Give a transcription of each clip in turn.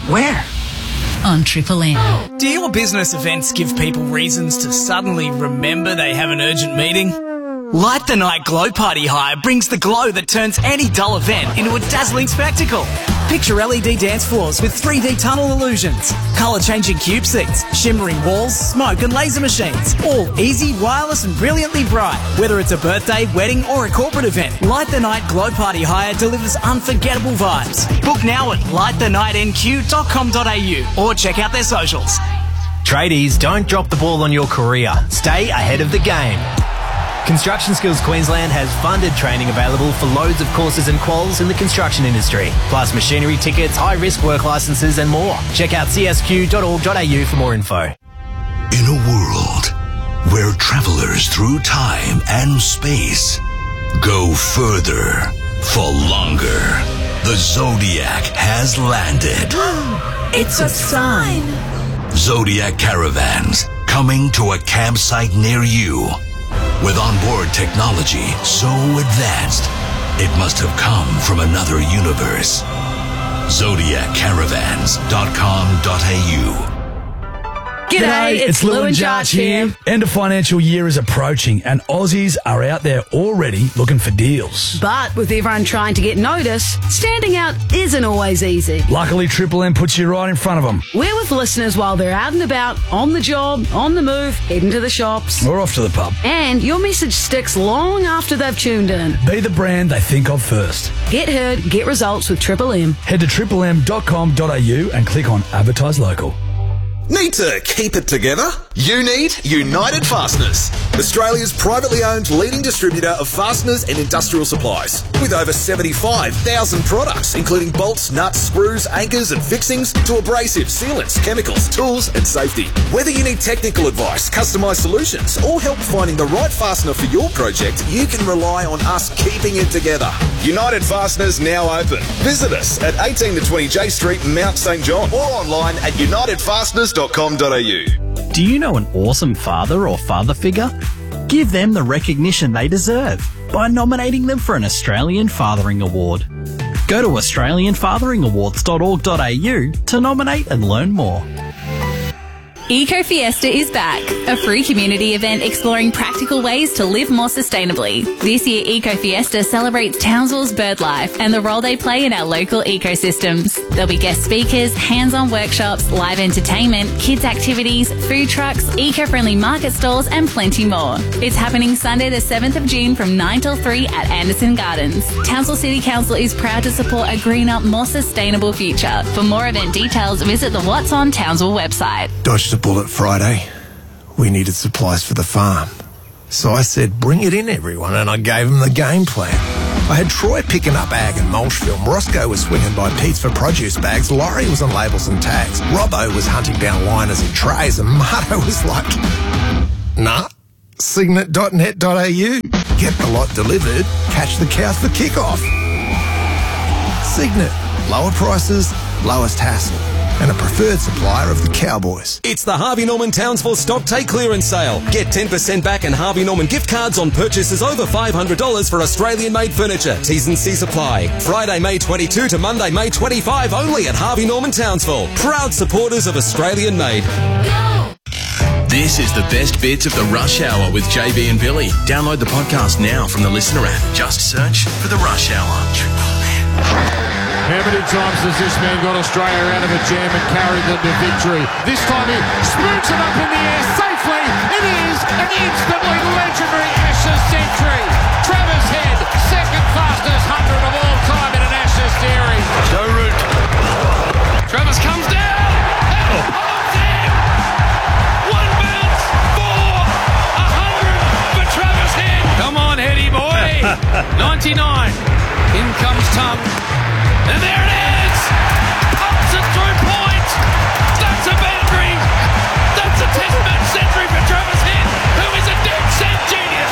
Where? On Triple M. Do your business events give people reasons to suddenly remember they have an urgent meeting? Light the Night Glow Party Hire brings the glow that turns any dull event into a dazzling spectacle. Picture LED dance floors with 3D tunnel illusions, colour-changing cube seats, shimmering walls, smoke and laser machines. All easy, wireless and brilliantly bright. Whether it's a birthday, wedding or a corporate event, Light the Night Glow Party Hire delivers unforgettable vibes. Book now at lightthenightnq.com.au or check out their socials. Tradies, don't drop the ball on your career. Stay ahead of the game. Construction Skills Queensland has funded training available for loads of courses and quals in the construction industry, plus machinery tickets, high-risk work licences and more. Check out csq.org.au for more info. In a world where travellers through time and space go further for longer, the Zodiac has landed. It's a sign. Zodiac Caravans, coming to a campsite near you. With onboard technology so advanced, it must have come from another universe. ZodiacCaravans.com.au. G'day, it's Lou and Josh here. End of financial year is approaching and Aussies are out there already looking for deals. But with everyone trying to get noticed, standing out isn't always easy. Luckily, Triple M puts you right in front of them. We're with listeners while they're out and about, on the job, on the move, heading to the shops. Or off to the pub. And your message sticks long after they've tuned in. Be the brand they think of first. Get heard, get results with Triple M. Head to triplem.com.au and click on Advertise Local. Need to keep it together? You need United Fasteners, Australia's privately owned leading distributor of fasteners and industrial supplies. With over 75,000 products, including bolts, nuts, screws, anchors and fixings to abrasives, sealants, chemicals, tools and safety. Whether you need technical advice, customised solutions or help finding the right fastener for your project, you can rely on us keeping it together. United Fasteners now open. Visit us at 18 to 20 J Street, Mount St John or online at unitedfasteners.com.au. Do you know an awesome father or father figure? Give them the recognition they deserve by nominating them for an Australian Fathering Award. Go to australianfatheringawards.org.au to nominate and learn more. Eco Fiesta is back, a free community event exploring practical ways to live more sustainably. This year, Eco Fiesta celebrates Townsville's bird life and the role they play in our local ecosystems. There'll be guest speakers, hands-on workshops, live entertainment, kids' activities, food trucks, eco-friendly market stalls and plenty more. It's happening Sunday the 7th of June from 9 till 3 at Anderson Gardens. Townsville City Council is proud to support a greener, more sustainable future. For more event details, visit the What's on Townsville website. Dodged a bullet Friday. We needed supplies for the farm. So I said, bring it in, everyone, and I gave them the game plan. I had Troy picking up ag and mulch film. Roscoe was swinging by Pete's for produce bags. Laurie was on labels and tags. Robbo was hunting down liners and trays. And Marto was like, nah, Signet.net.au. Get the lot delivered. Catch the cows for kickoff. Signet. Lower prices, lowest hassle. And a preferred supplier of the Cowboys. It's the Harvey Norman Townsville Stock Take Clearance Sale. Get 10% back and Harvey Norman gift cards on purchases over $500 for Australian-made furniture. T's and C's apply. Friday, May 22 to Monday, May 25 only at Harvey Norman Townsville. Proud supporters of Australian-made. This is the best bits of the Rush Hour with JB and Billy. Download the podcast now from the Listener app. Just search for the Rush Hour. How many times has this man got Australia out of a jam and carried them to victory? This time he spooks it up in the air safely. It is an instantly legendary Ashes century. Travis Head, second fastest 100 of all time in an Ashes series. Joe Root. Travis comes down. And holds him. One bounce for 100 for Travis Head. Come on, Heady boy. 99. In comes Tum. And there it is! Pumps it through point! That's a boundary! That's a test match century for Travis Head, who is a dead set genius!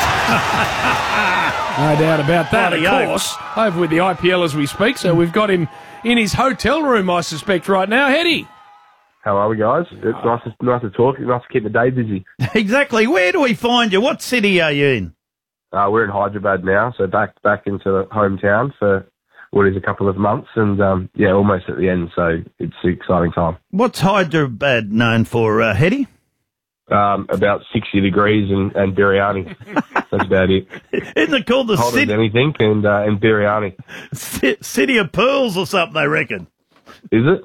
No doubt about that, of course. Over with the IPL as we speak, so we've got him in his hotel room, I suspect, right now. Hetty! How are we, guys? It's nice to talk. It's nice to keep the day busy. Exactly. Where do we find you? What city are you in? We're in Hyderabad now, so back into the hometown for a couple of months, and almost at the end. So it's an exciting time. What's Hyderabad known for, Hetty? About 60 degrees and biryani. That's about it. Isn't it called the Hotter than anything, and biryani. City of Pearls or something, I reckon. Is it?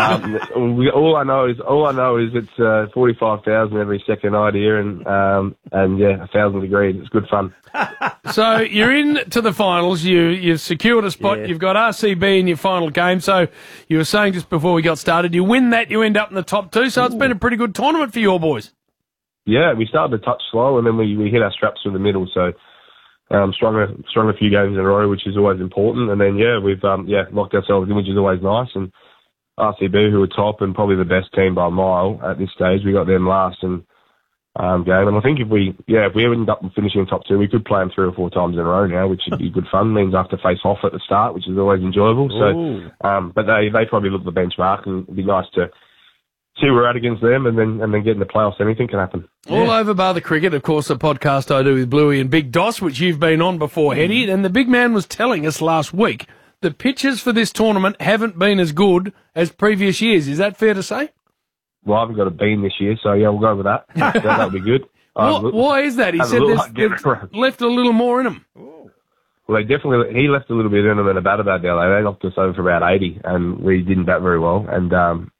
All I know is it's 45,000 every second night here, and 1,000 degrees. It's good fun. So you're in to the finals. You've secured a spot. Yeah. You've got RCB in your final game. So you were saying just before we got started, you win that, you end up in the top 2. So it's been a pretty good tournament for your boys. Yeah, we started to touch slow, and then we hit our straps through the middle. So strung a few games in a row, which is always important. And then we've locked ourselves in, which is always nice. And RCB, who are top and probably the best team by a mile at this stage, we got them last game. And I think if we end up finishing top 2, we could play them 3 or 4 times in a row now, which would be good fun. Means I have to face off at the start, which is always enjoyable. Ooh. So, but they probably look at the benchmark, and it'd be nice to see where we're at against them, and then get in the playoffs. Anything can happen. All over bar the cricket, of course, the podcast I do with Bluey and Big Doss, which you've been on before, Hetty, and the big man was telling us last week the pitches for this tournament haven't been as good as previous years. Is that fair to say? Well, I haven't got a bean this year, so we'll go with that. That'll be good. Why is that? He said there's left a little more in them. Well, he left a little bit in them in a batter bad day. They knocked us over for about 80, and we didn't bat very well. And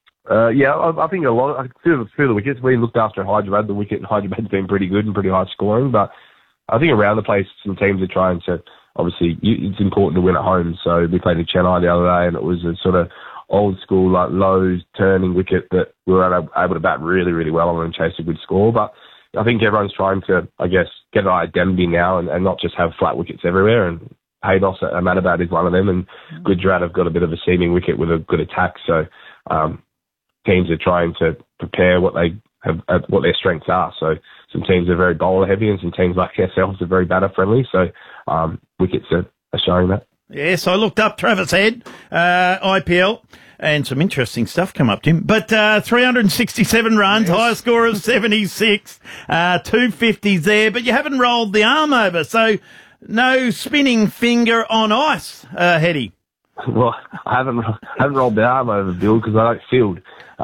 I think I feel the wickets. We looked after Hyderabad. The wicket in Hyderabad's been pretty good and pretty high scoring, but I think around the place some teams are trying to. Obviously, it's important to win at home. So we played in Chennai the other day, and it was a sort of old school, like low turning wicket that we were able to bat really, really well on and chase a good score. But I think everyone's trying to, I guess, get an identity now and not just have flat wickets everywhere. And Haydos at Ahmedabad is one of them, and Gujarat have got a bit of a seaming wicket with a good attack. So teams are trying to prepare what they have, what their strengths are. So some teams are very bowler heavy, and some teams like ourselves are very batter friendly. So wickets are showing that. Yes, I looked up Travis Head, IPL, and some interesting stuff come up, Tim. But 367 runs, highest score of 76, 250s there, but you haven't rolled the arm over, so no spinning finger on ice, Hetty. Well, I haven't rolled the arm over, Bill, because I don't field.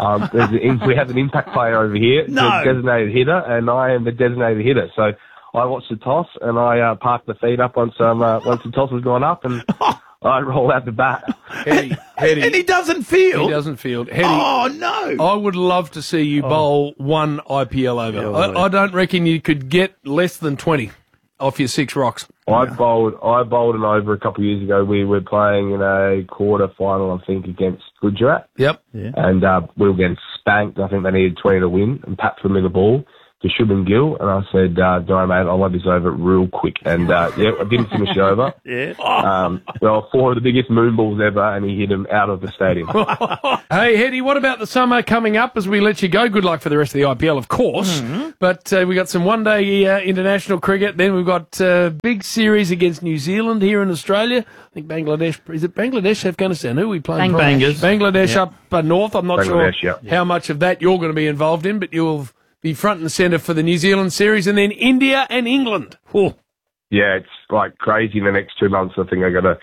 We have an impact player over here, the designated hitter, and I am the designated hitter. So I watched the toss, and I parked the feet up once the toss was gone up, and I roll out the bat. Hetty. And he doesn't field? He doesn't field. Hetty, oh, no. I would love to see you bowl one IPL over. I don't reckon you could get less than 20 off your 6 rocks. I bowled an over a couple of years ago. We were playing in a quarter final, I think, against Gujarat. Yep. Yeah. And we were getting spanked. I think they needed 20 to win, and Pat put them in the ball to Shubman Gill, and I said, "Don't, mate, I want this over real quick." And I didn't finish it over. There were 4 of the biggest moon balls ever, and he hit them out of the stadium. Hey, Hetty, what about the summer coming up as we let you go? Good luck for the rest of the IPL, of course. Mm-hmm. But we got some one-day international cricket. Then we've got big series against New Zealand here in Australia. I think Bangladesh. Is it Bangladesh, Afghanistan? Who are we playing? Bangladesh up north. I'm not sure how much of that you're going to be involved in, but you'll be front and centre for the New Zealand series, and then India and England. Oh. Yeah, it's like crazy in the next 2 months. I think I got to,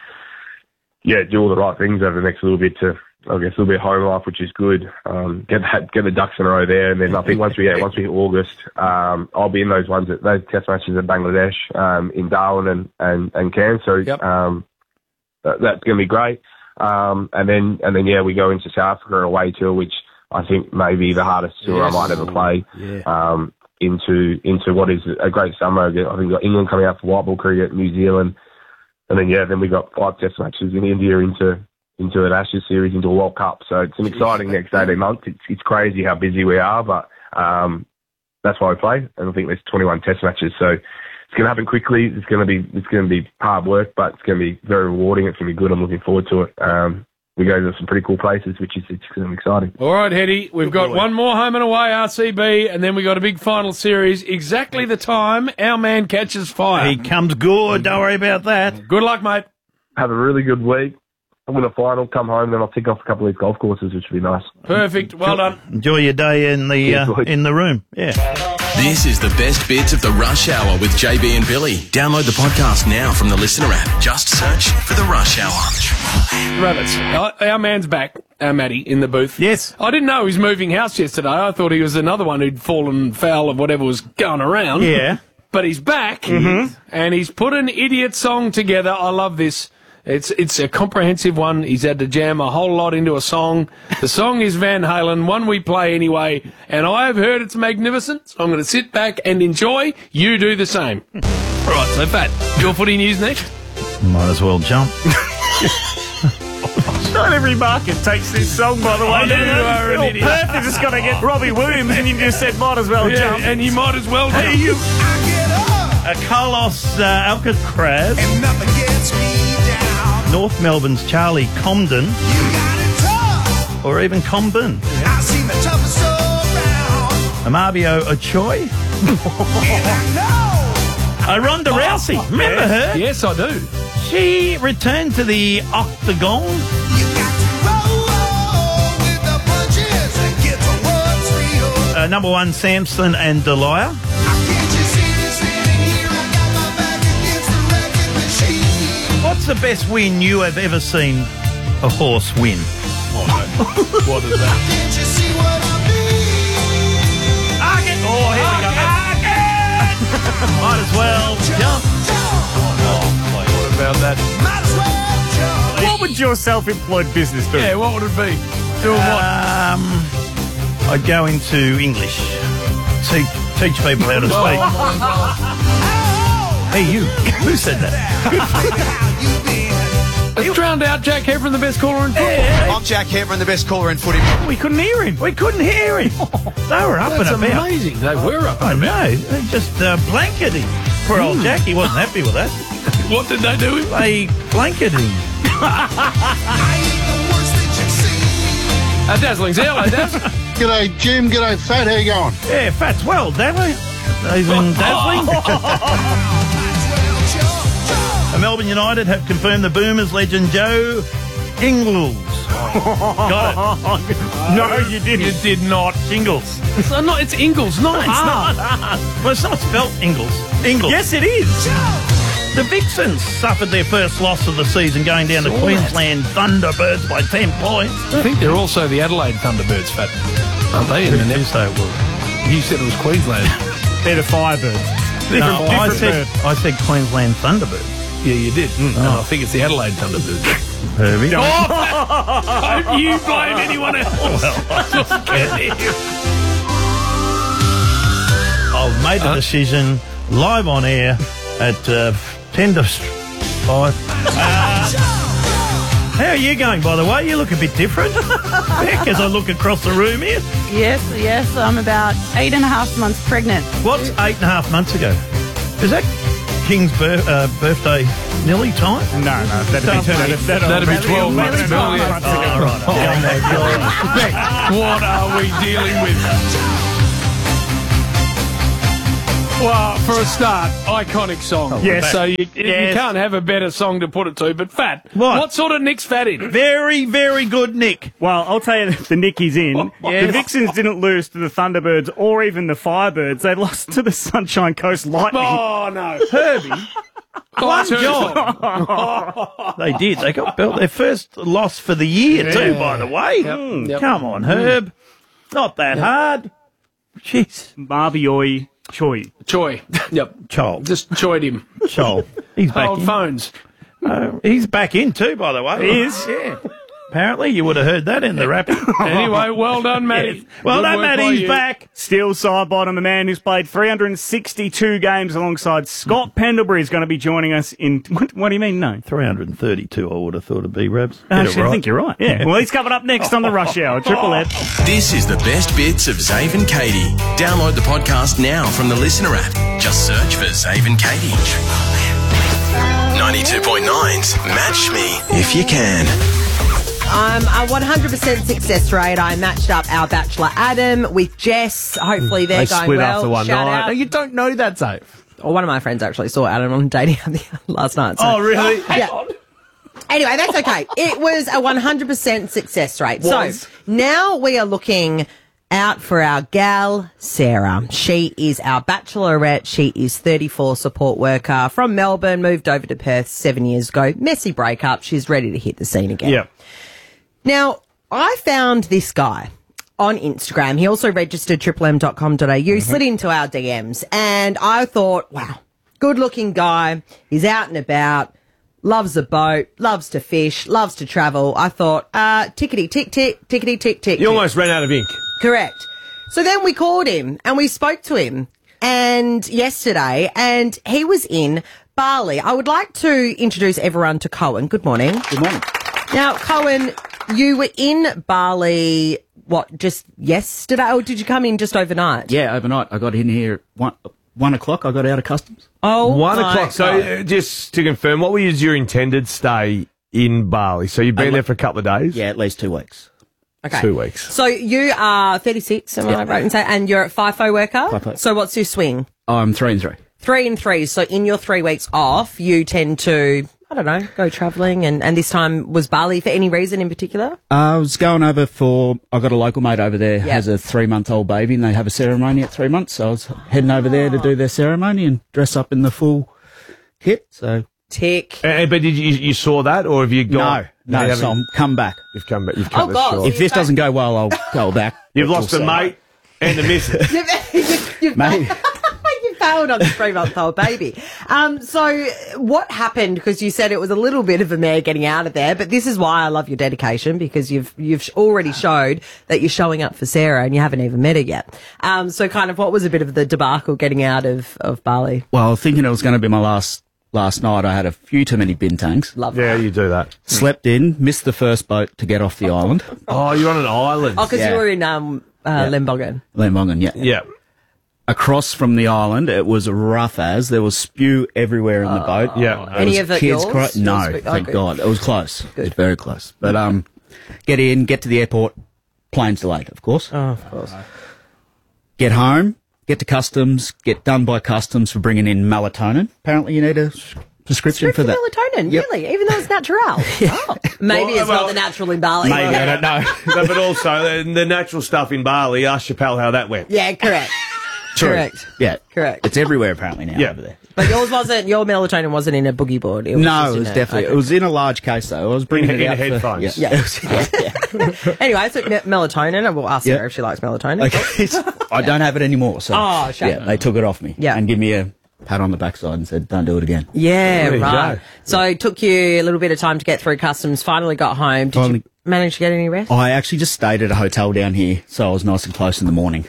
do all the right things over the next little bit to, I guess, a little bit of home life, which is good. Get the ducks in a row there, and then I think once we hit August, I'll be in those test matches at Bangladesh, in Darwin and Cairns. So that's going to be great. And then we go into South Africa away tour, which I think maybe the hardest tour I might ever play. Yeah. Into what is a great summer. I think we've got England coming out for white ball cricket, New Zealand, and then we got 5 test matches in India into an Ashes series, into a World Cup. So it's an exciting next 18 months. It's crazy how busy we are, but that's why we play. And I think there's 21 test matches, so it's going to happen quickly. It's going to be hard work, but it's going to be very rewarding. It's going to be good. I'm looking forward to it. We go to some pretty cool places, which is exciting. All right, Hetty, we've got one more home and away, RCB, and then we got a big final series. Exactly the time our man catches fire. He comes good. Don't worry about that. Good luck, mate. Have a really good week. I'm in the final, come home, then I'll tick off a couple of these golf courses, which will be nice. Perfect. Well done. Enjoy your day in the room. Yeah. This is the best bits of the Rush Hour with JB and Billy. Download the podcast now from the Listener app. Just search for the Rush Hour. Rabbits, our man's back, Matty, in the booth. Yes. I didn't know he was moving house yesterday. I thought he was another one who'd fallen foul of whatever was going around. Yeah. But he's back, and he's put an idiot song together. I love this. It's a comprehensive one. He's had to jam a whole lot into a song. The song is Van Halen, one we play anyway, and I have heard it's magnificent, so I'm going to sit back and enjoy. You do the same. All right, so Pat, your footy news next? Might as well jump. Not every market takes this song, by the way. You are an idiot. Perth has just got to get Robbie Williams, and you just said might as well jump. And you might as well jump. Carlos Alcaraz. And nothing gets me down. North Melbourne's Charlie Comden. Or even Combin. I seen the toughest around. Amabio Ochoy. Ronda Rousey. Remember her? Yes, I do. She returned to the octagon. Number one, Samson and Delia. What's the best win you have ever seen a horse win? What is that? Oh, here we go. Might as well jump. What about that? What would your self-employed business do? Yeah, what would it be? Doing what? I'd go into English. Teach people how to speak. Hey, you. Who said that? It's drowned out Jack Heffernan, the best caller in footy. I'm Jack Heffernan, the best caller in footy. We couldn't hear him. They were up That's and about. amazing. They were up I and about. know. They just blanketed him. Poor old Jack, he wasn't happy with that. What did they do? They blanketed him. Dazzling's hello, Daz. G'day, Jim. G'day, Fat. How you going? Yeah, Fat's well, Dazzling. Dazzling. Melbourne United have confirmed the Boomers legend Joe Ingles. Got it. No, you didn't. You did not. Jingles. So not, it's Ingles, not It's not. Well, it's not spelt Ingles. Ingles. Yes, it is. The Vixens suffered their first loss of the season, going down to Queensland Thunderbirds by 10 points. I think they're also the Adelaide Thunderbirds, Fat. Aren't they? Who did say it was? You said it was Queensland. They're the Firebirds. No, I said Queensland Thunderbirds. Yeah, you did. No, I think it's the Adelaide Thunderbirds. Herbie. Don't you blame anyone else. I've made the decision live on air at 10 to 5. How are you going, by the way? You look a bit different. Beck, as I look across the room here. Yes, I'm about 8.5 months pregnant. What's 8.5 months ago? Is that King's birthday nearly time? No, that'd be 12 months ago. What are we dealing with? Well, for a start, iconic song. Yes. So you can't have a better song to put it to. But Fat, what sort of Nick's Fat in? Very, very good Nick. Well, I'll tell you the Nick he's in. The Vixens didn't lose to the Thunderbirds or even the Firebirds. They lost to the Sunshine Coast Lightning. Oh, no. Herbie. One job. They did. They got built their first loss for the year, too, by the way. Yep. Come on, Herb. Not that hard. Jeez. Marbioi Choi. Yep. Chol. Just choyed him. Chol. He's back Old in. phones. He's back in too, by the way. He is? Yeah. Apparently, you would have heard that in the rapping. Anyway, well done, Matty. Yes. Well done, Matty. He's back. Still side bottom, a man who's played 362 games alongside Scott Pendlebury is going to be joining us in... What do you mean, no? 332, I would have thought it'd be, Rabs. Actually, I think you're right. Yeah. Well, he's coming up next on the Rush Hour. Triple F. This is the best bits of Zave and Katie. Download the podcast now from the Listener app. Just search for Zave and Katie. 92.9's Match Me If You Can. A 100% success rate. I matched up our bachelor Adam with Jess. Hopefully they're going split well. after one Shout night. out. No, you don't know that, Dave. Well, one of my friends actually saw Adam on dating last night. So. Oh, really? Yeah. Anyway, that's okay. It was a 100% success rate. So now we are looking out for our gal, Sarah. She is our bachelorette. She is 34, support worker from Melbourne, moved over to Perth 7 years ago. Messy breakup. She's ready to hit the scene again. Yeah. Now, I found this guy on Instagram. He also registered triplem.com.au, slid into our DMs, and I thought, wow, good-looking guy. He's out and about, loves a boat, loves to fish, loves to travel. I thought, tickety-tick-tick, tickety-tick-tick. You almost ran out of ink. Correct. So then we called him and we spoke to him yesterday, and he was in Bali. I would like to introduce everyone to Cohen. Good morning. Good morning. Now, Cohen, you were in Bali, just yesterday, or did you come in just overnight? Yeah, overnight. I got in here at 1 o'clock. I got out of customs. Oh, 1 o'clock. So just to confirm, what was your intended stay in Bali? So you've been there for a couple of days? Yeah, at least 2 weeks. Okay. 2 weeks. So you are 36, am I right in saying? And you're a FIFO worker? FIFO. So what's your swing? I'm 3 and 3. 3 and 3. So in your 3 weeks off, you tend to, I don't know, go travelling, and this time was Bali for any reason in particular? I was going over I got a local mate over there, has a 3-month-old baby, and they have a ceremony at 3 months, so I was heading over there to do their ceremony and dress up in the full kit, so... Tick. But did you saw that, or have you gone? No, so I'm come back. You've come back. You've come God. ashore. If this doesn't go well, I'll go back. You've lost a mate and a missus. Mate. You failed on the 3-month-old baby. So what happened? Because you said it was a little bit of a mare getting out of there, but this is why I love your dedication, because you've already showed that you're showing up for Sarah and you haven't even met her yet. So kind of what was a bit of the debacle getting out of Bali? Well, thinking it was going to be my last night, I had a few too many bin tanks. Love Yeah, you do that. Slept in, missed the first boat to get off the island. Oh, you're on an island. Oh, because you were in Lembongan. Lembongan, yeah. Yeah. Across from the island, it was rough as. There was spew everywhere in the boat. Yeah. Any of it yours? No, thank God. It was close. It was very close. But get to the airport, plane's delayed, of course. Oh, of course. Get home, get to customs, get done by customs for bringing in melatonin. Apparently you need a prescription for that. Melatonin, really? Even though it's natural? Oh, maybe it's not the natural in Bali. Maybe, I don't know. No, but also the natural stuff in Bali. Ask Chappelle how that went. Yeah, correct. True. Correct. Yeah. Correct. It's everywhere apparently now over there. But your melatonin wasn't in a boogie board. It was Definitely. Okay. It was in a large case though. I was bringing it out headphones. Yeah. Anyway, so melatonin. We'll ask her if she likes melatonin. Okay. I don't have it anymore. So shame. yeah, they took it off me. Yeah. And give me a pat on the backside and said, "Don't do it again." Yeah, There you right. go. So it took you a little bit of time to get through customs. Finally got home. Did you manage to get any rest? I actually just stayed at a hotel down here, so I was nice and close in the morning.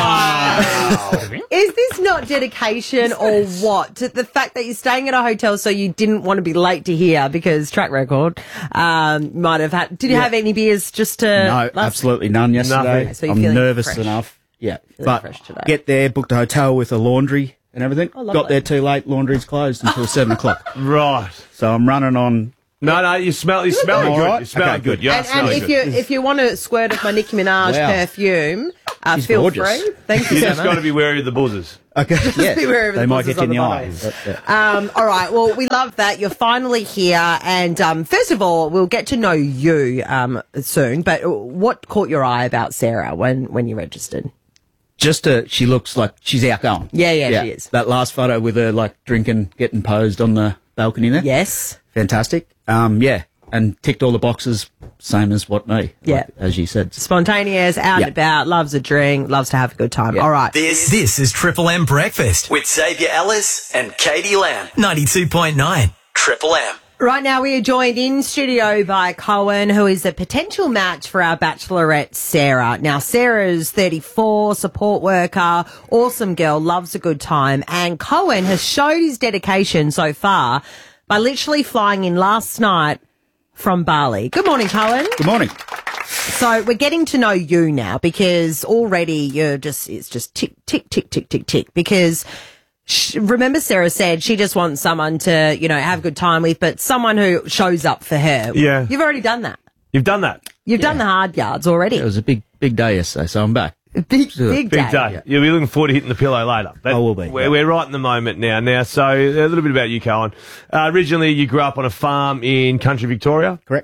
Is this not dedication or what? The fact that you're staying at a hotel so you didn't want to be late to here because track record might have had... Did you have any beers just to... No, absolutely none yesterday. So you're I'm feeling nervous fresh. enough. Yeah. Feeling But fresh today. get there, booked a hotel with a laundry and everything. Oh, lovely. Got there too late, laundry's closed until 7 o'clock. Right. So I'm running on... No, you smell good. all right? You smell Okay, good. You are And smelling if good. if you want a squirt of my Nicki Minaj Wow. perfume, She's feel gorgeous. free. Thank you You so just much. got to be wary of the buzzers. Okay, yeah. be wary of They the might buzzers get you in on the the eye. bottom. But, All right. Well, we love that you're finally here, and first of all, we'll get to know you soon. But what caught your eye about Sarah when you registered? she looks like she's outgoing. Yeah, she is. That last photo with her like drinking, getting posed on the balcony there. Yes. Fantastic. Yeah. And ticked all the boxes, same as what me. Yeah. Like, as you said. Spontaneous, out and about, loves a drink, loves to have a good time. All right. This is Triple M Breakfast With Xavier Ellis and Katie Lamb. 92.9. Triple M. Right now we are joined in studio by Cohen, who is a potential match for our bachelorette, Sarah. Now, Sarah's 34, support worker, awesome girl, loves a good time. And Cohen has showed his dedication so far by literally flying in last night from Bali. Good morning, Cohen. Good morning. So we're getting to know you now because already it's just tick, tick, tick, tick, tick, tick. Because remember Sarah said she just wants someone to, have a good time with, but someone who shows up for her. Yeah. You've already done that. You've done that. You've done the hard yards already. It was a big day yesterday, so I'm back. Big Big day. day. You'll be looking forward to hitting the pillow later. But I will be. We're right in the moment now. So a little bit about you, Cohen. Originally, you grew up on a farm in country Victoria. Correct.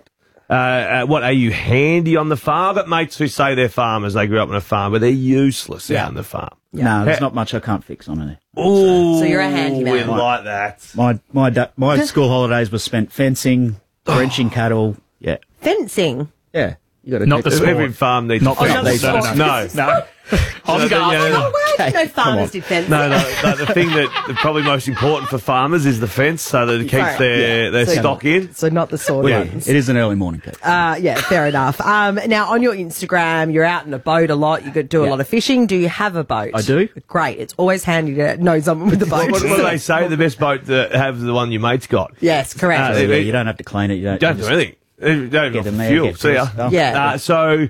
What, are you handy on the farm? I've got mates who say they're farmers, they grew up on a farm, but they're useless out on the farm. No, there's not much I can't fix on it. Ooh, So you're a handyman. we like that. My school holidays were spent fencing, drenching cattle. Yeah, Fencing. yeah. You got to Not the sport. Every farm needs not to the fence. sport. No. Oh, why did no farmers did fencing? No, the thing that's probably most important for farmers is the fence, so that it keeps their So- stock in. So not the sword ones. It is an early morning, Pete. Yeah, fair enough. Now, on your Instagram, you're out in a boat a lot. You do a lot of fishing. Do you have a boat? I do. Great. It's always handy to know someone with a boat. What do they say? The best boat to have the one your mate's got. Yes, correct. You don't have to clean it. You Don't do anything. You don't Get in have there, fuel. get See ya. stuff. Yeah. So,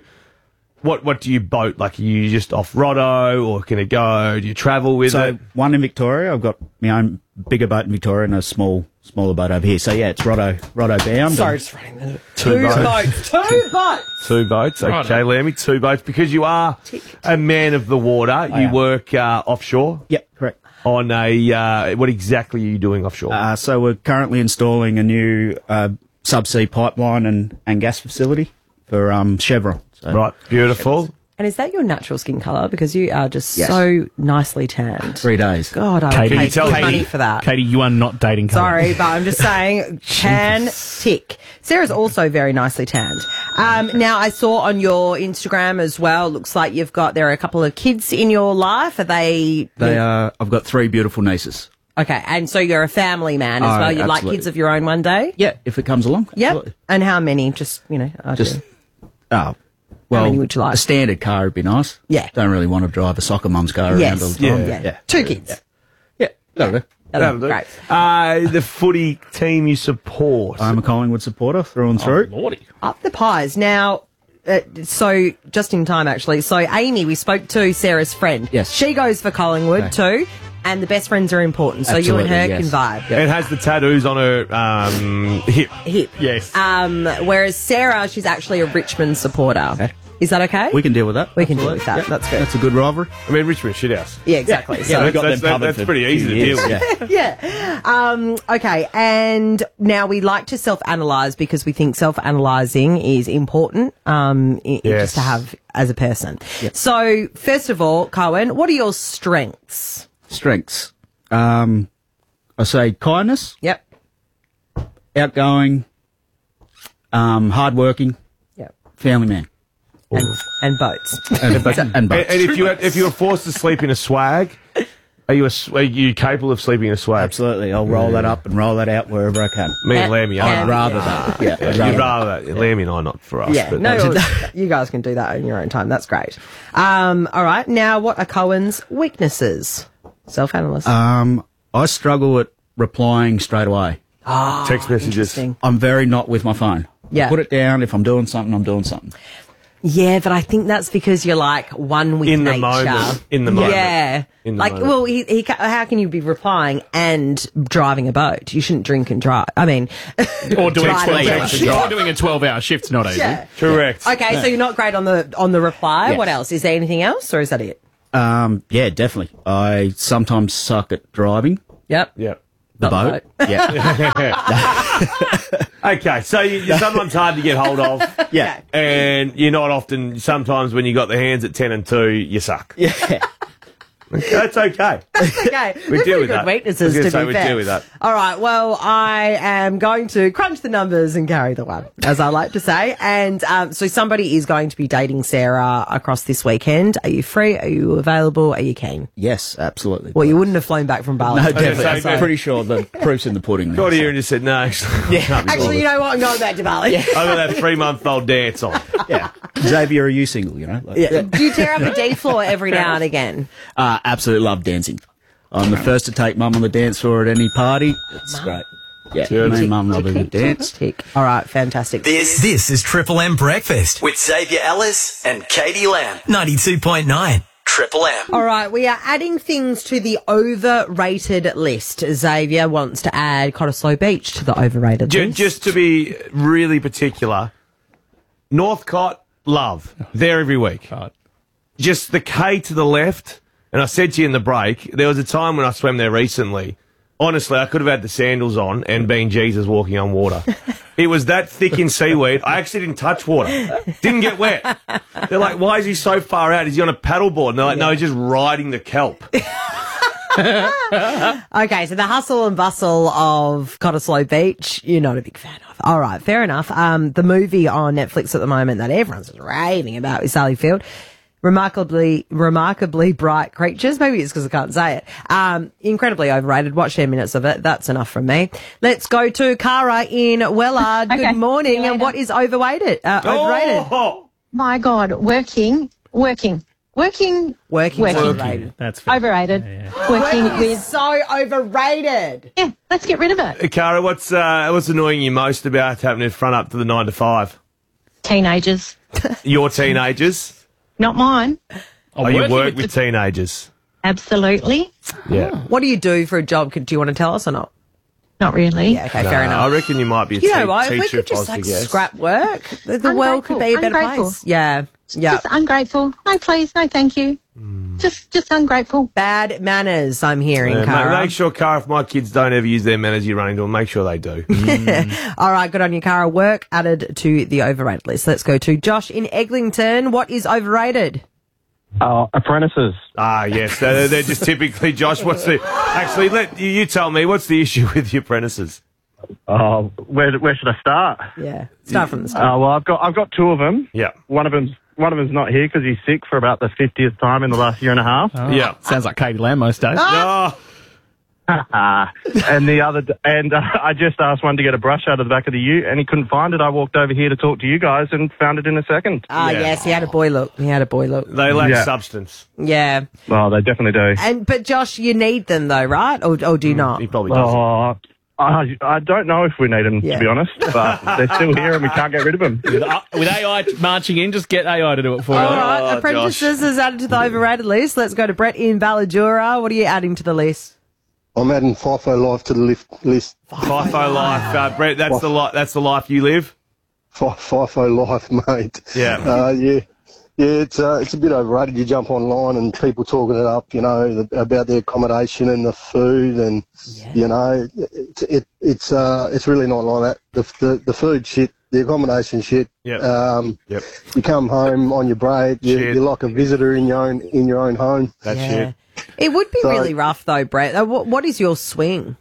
what do you boat? Like, are you just off Roto, or can it go? Do you travel with So it? one in Victoria. I've got my own bigger boat in Victoria and a smaller boat over here. So yeah, it's Roto bound. Sorry, and- just running the Two boats. Two boats. Two boats. Okay, Righto. Lammy, two boats. Because you are a man of the water, you am. work offshore? Yep, correct. On a, what exactly are you doing offshore? So we're currently installing a new subsea pipeline and gas facility for Chevron. So. Right, beautiful. And is that your natural skin colour? Because you are just Yes. so nicely tanned. 3 days. God, I would pay good money for that. Katie, you are not dating colour. Sorry, but I'm just saying, tan tick. Sarah's also very nicely tanned. Now, I saw on your Instagram as well, looks like there are a couple of kids in your life. Are they... They are. I've got 3 beautiful nieces. Okay, and so you're a family man as Oh, well. You like absolutely. kids of your own one day? Yeah, if it comes along. Yep. Absolutely. And how many? Just, Just. How Well, many would you like? a standard car would be nice. Yeah. Don't really want to drive a soccer mum's car around all the time. Yeah. 2 kids. Yeah. That'll do. That'll do. Great. The footy team you support? I'm a Collingwood supporter through and through. Lordy. Up the pies. Now, so just in time, actually. So Amy, we spoke to Sarah's friend. Yes. She goes for Collingwood too, and the best friends are important. So you and her Absolutely, can yes. vibe. It has the tattoos on her hip. Hip. Yes. Whereas Sarah, she's actually a Richmond supporter. Okay. Is that okay? We can deal with that. We can deal with that. Yeah. That's good. That's a good rivalry. I mean, Richmond shithouse. Yeah, exactly. Yeah, So we've got them that's, covered that's for pretty easy to years, deal with. Yeah. yeah. Okay. And now we like to self-analyze because we think self-analyzing is important just to have as a person. Yep. So first of all, Cohen, what are your strengths? Strengths. I say kindness. Yep. Outgoing. Hardworking. Yep. Family man. And boats. And boats. And if you were forced to sleep in a swag, are you capable of sleeping in a swag? Absolutely. I'll roll that up and roll that out wherever I can. Me and Lammy, I'd rather that. Yeah. I'd You'd rather that. Lammy and I, not for us. Yeah, but no, you guys can do that in your own time. That's great. All right. Now, what are Cohen's weaknesses? Self-analysis. I struggle at replying straight away. Text messages. I'm very not with my phone. Yeah. I put it down. If I'm doing something, I'm doing something. Yeah, but I think that's because you're like one with In the nature. moment. In the moment. Yeah. In the like, moment. well, how can you be replying and driving a boat? You shouldn't drink and drive. I mean, Or doing drive and 12 drink. hours. Or doing a 12-hour shift's not easy. Yeah. Correct. Okay, so you're not great on the reply. Yes. What else? Is there anything else, or is that it? Yeah, definitely. I sometimes suck at driving Yep. Yep. the boat. Yeah. Okay, so you're sometimes hard to get hold of. Yeah. And you're not often, sometimes when you got the hands at 10 and 2, you suck. Yeah. That's okay. Okay, We they're deal pretty with good that. weaknesses, I was to gonna be say we fair. deal with that. All right, well, I am going to crunch the numbers and carry the one, as I like to say. And so somebody is going to be dating Sarah across this weekend. Are you free? Are you available? Are you keen? Yes, absolutely. Well, you wouldn't have flown back from Bali. No, for this, definitely. so- I'm pretty sure the proof's in the pudding. Got here and just said, no, actually. Actually, you know what? I'm going back to Bali. I've got that 3-month-old dance on. Yeah. Xavier, are you single, you know? Like, Yeah. Do you tear up the D floor every now and again? Absolutely love dancing. I'm the first to take mum on the dance floor at any party. It's great. Yeah, me and mum love a good dance. All right, fantastic. This is Triple M Breakfast With Xavier Ellis and Katie Lamb. 92.9. Triple M. All right, we are adding things to the overrated list. Xavier wants to add Cottesloe Beach to the overrated list. Just to be really particular, Northcott, love. There every week. Just the K to the left, and I said to you in the break, there was a time when I swam there recently Honestly, I could have had the sandals on and been Jesus walking on water. It was that thick in seaweed. I actually didn't touch water. Didn't get wet. They're like, why is he so far out? Is he on a paddleboard? And they're like, no, he's just riding the kelp. Okay, so the hustle and bustle of Cottesloe Beach, you're not a big fan of. All right, fair enough. The movie on Netflix at the moment that everyone's raving about is Sally Field. Remarkably bright creatures. Maybe it's because I can't say it. Incredibly overrated. Watch 10 minutes of it. That's enough from me. Let's go to Cara in Wellard. Good morning. And what is overrated? My God, working. Working. Overrated. That's fair. Overrated. Working is so overrated. Yeah, let's get rid of it. Cara, what's annoying you most about having to front up to the 9 to 5? Teenagers. Your teenagers? Not mine. You work with teenagers? Absolutely. Yeah. What do you do for a job? Do you want to tell us or not? Not really. Yeah, okay, fair enough. I reckon you might be a You know what? teacher. If we could just scrap work, the world could be a better place. Yeah. Just ungrateful. No, please. No, thank you. Just ungrateful. Bad manners, I'm hearing, Cara. Make sure, Cara, if my kids don't ever use their manners you run into them, make sure they do. All right, good on you, Cara. Work added to the overrated list. Let's go to Josh in Eglinton. What is overrated? Apprentices. Ah, yes. They're just typically, Josh, actually, let you tell me, what's the issue with your apprentices? Where should I start? Yeah, start from the start. Well, I've got two of them. Yeah. One of them's not here because he's sick for about the 50th time in the last year and a half. Oh. Yeah. Sounds like Katie Lamb most days. And the other, I just asked one to get a brush out of the back of the ute, and he couldn't find it. I walked over here to talk to you guys and found it in a second. Yes, he had a boy look. They lack substance. Yeah. Well, they definitely do. But Josh, you need them though, right? Or do you not? He probably does. I don't know if we need them, to be honest, but they're still here and we can't get rid of them. With AI marching in, just get AI to do it for you. All right, apprentices is added to the overrated list. Let's go to Brett in Balladura. What are you adding to the list? I'm adding FIFO life to the list. FIFO life, Brett. That's the life you live. FIFO life, mate. Yeah. Yeah, it's a bit overrated. You jump online and people talking it up, you know, about the accommodation and the food, and you know, it's really not like that. The food shit, the accommodation shit. Yep. You come home on your break, you're like a visitor in your own home. That's shit. It would be really rough though, Brett. What is your swing?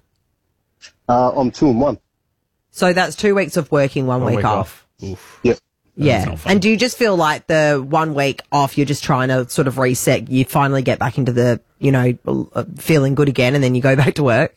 I'm 2 and 1. So that's 2 weeks of working, one week off. Oof. Yep. Yeah. And do you just feel like the 1 week off, you're just trying to sort of reset, you finally get back into the, you know, feeling good again, and then you go back to work?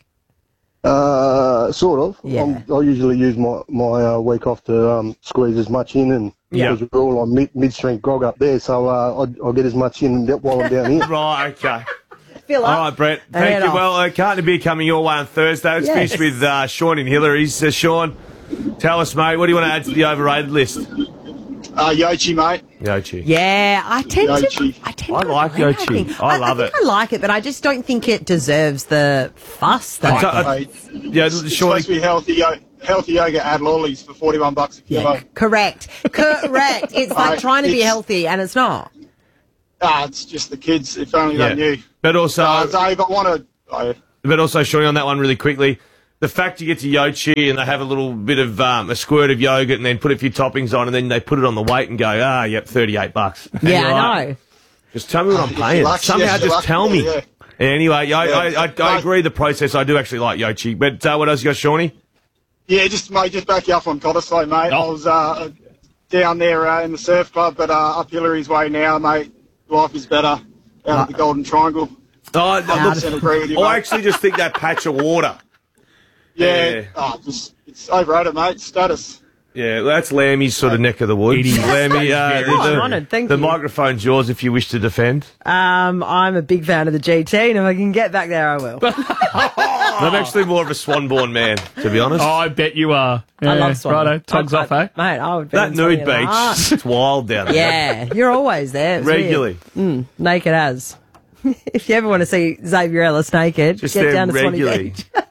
Sort of. Yeah. I usually use my week off to squeeze as much in, and because we're all on mid-strength grog up there, so I'll get as much in while I'm down here. Right, okay. All right, Brett. Thank you. Well, Carlton Beer coming your way on Thursday. Let's finish with Sean in Hillary's. Sean, tell us, mate, what do you want to add to the overrated list? Yochi, mate. Yochi. Yeah, I like Yochi. I love it. I like it, but I just don't think it deserves the fuss. It's supposed to be healthy yoga ad lollies for $41 a kilo. Correct. It's like trying to be healthy, and it's not. It's just the kids. If only they knew. But also, Dave, I want to. But also, Sean, on that one really quickly, the fact you get to Yochi and they have a little bit of a squirt of yogurt and then put a few toppings on and then they put it on the weight and go, $38. Yeah, I know. Just tell me what I'm paying. Somehow just tell me. Yeah. Anyway, I agree the process. I do actually like Yochi. But what else you got, Shawnee? Yeah, just back you up on Cottesloe, mate. I was down there in the surf club, but up Hillary's way now, mate. Life is better out of the Golden Triangle. I agree with you, mate. I actually just think that patch of water. Yeah. It's overrated, mate. Status. Yeah, that's Lammy's sort of neck of the woods. Lammy, I'm honoured, thank the you. microphone's yours if you wish to defend. I'm a big fan of the GT, and if I can get back there, I will. I'm actually more of a Swanbourne man, to be honest. Oh, I bet you are. I love Swan. Righto, tugs off, eh? Mate, I would be that nude beach, it's wild down there. Yeah, you're always there. It's regularly. Naked as. If you ever want to see Xavier Ellis naked, just get there down to Swanee regularly. Beach.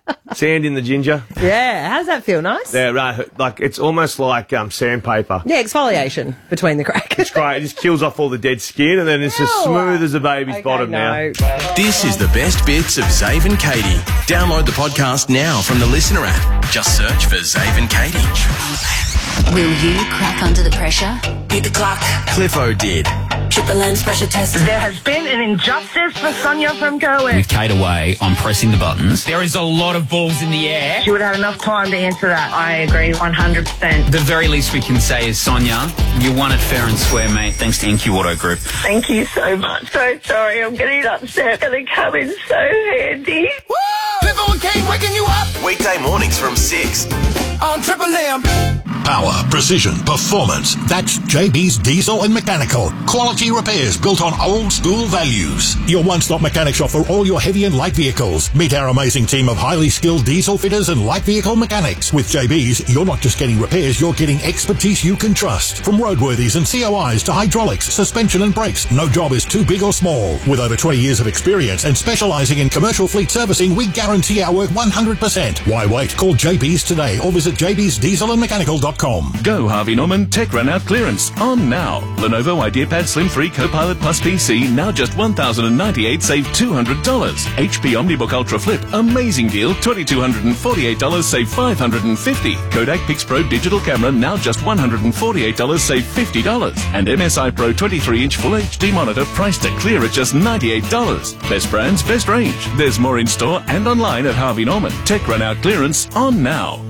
Sand in the ginger. Yeah, how does that feel? Nice? Yeah, right. Like, it's almost like sandpaper. Yeah, exfoliation between the cracks. It's great. It just kills off all the dead skin, and then it's as smooth as a baby's bottom now. This is the best bits of Zave and Katie. Download the podcast now from the Listener app. Just search for Zave and Katie. Will you crack under the pressure? Beat the clock. Cliffo did. Triple M's pressure test. There has been an injustice for Sonia from Cohen. With Kate away, I'm pressing the buttons. There is a lot of balls in the air. She would have enough time to answer that. I agree 100%. The very least we can say is, Sonia, you won it fair and square, mate, thanks to NQ Auto Group. Thank you so much. So sorry, I'm getting upset. Gonna come in so handy. Woo! Cliffo and Kate waking you up. Weekday mornings from 6 on Triple M. Power, precision, performance. That's JB's Diesel and Mechanical. Quality repairs built on old school values. Your one-stop mechanic shop for all your heavy and light vehicles. Meet our amazing team of highly skilled diesel fitters and light vehicle mechanics. With JB's, you're not just getting repairs, you're getting expertise you can trust. From roadworthies and COIs to hydraulics, suspension and brakes, no job is too big or small. With over 20 years of experience and specialising in commercial fleet servicing, we guarantee our work 100%. Why wait? Call JB's today or visit jbsdieselandmechanical.com. Go Harvey Norman Tech Run Out clearance on now. Lenovo IdeaPad Slim 3 Copilot Plus PC now just $1,098, save $200. HP OmniBook Ultra Flip, amazing deal, $2,248, save $550. Kodak Pix Pro Digital Camera now just $148, save $50. And MSI Pro 23-inch Full HD monitor priced at clear at just $98. Best brands, best range. There's more in store and online at Harvey Norman. Tech Run Out clearance on now.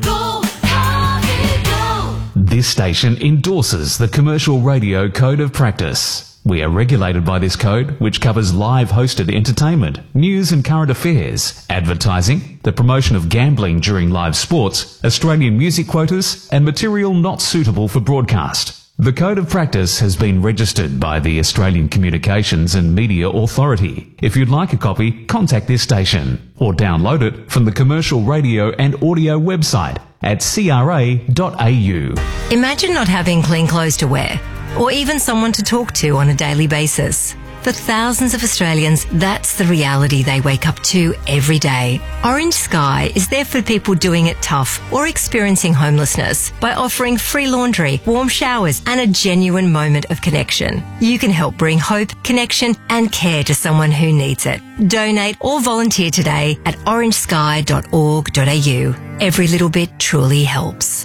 This station endorses the Commercial Radio Code of Practice. We are regulated by this code, which covers live hosted entertainment, news and current affairs, advertising, the promotion of gambling during live sports, Australian music quotas, and material not suitable for broadcast. The Code of Practice has been registered by the Australian Communications and Media Authority. If you'd like a copy, contact this station or download it from the Commercial Radio and Audio website at cra.au. Imagine not having clean clothes to wear, or even someone to talk to on a daily basis. For thousands of Australians, that's the reality they wake up to every day. Orange Sky is there for people doing it tough or experiencing homelessness by offering free laundry, warm showers, and a genuine moment of connection. You can help bring hope, connection, and care to someone who needs it. Donate or volunteer today at orangesky.org.au. Every little bit truly helps.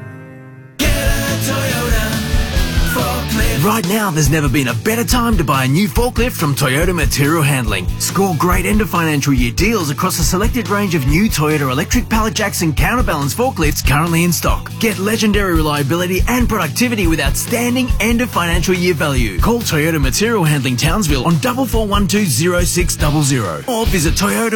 Right now, there's never been a better time to buy a new forklift from Toyota Material Handling. Score great end of financial year deals across a selected range of new Toyota electric pallet jacks and counterbalance forklifts currently in stock. Get legendary reliability and productivity with outstanding end of financial year value. Call Toyota Material Handling Townsville on 44120600 or visit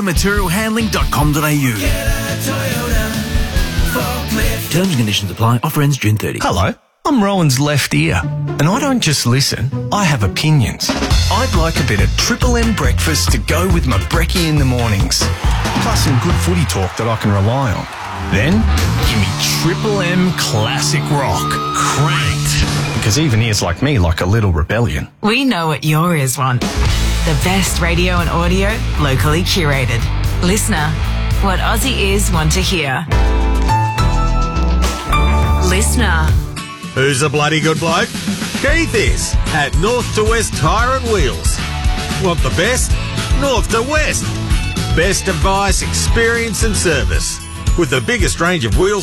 toyotaMaterialHandling.com.au. Terms and conditions apply. Offer ends June 30. Hello. I'm Rowan's left ear, and I don't just listen, I have opinions. I'd like a bit of Triple M breakfast to go with my brekkie in the mornings, plus some good footy talk that I can rely on. Then, give me Triple M Classic Rock, cranked, because even ears like me like a little rebellion. We know what your ears want. The best radio and audio, locally curated. Listener, what Aussie ears want to hear. Listener. Who's a bloody good bloke? Keith is at North to West Tyre and Wheels. Want the best? North to West. Best advice, experience and service. With the biggest range of wheels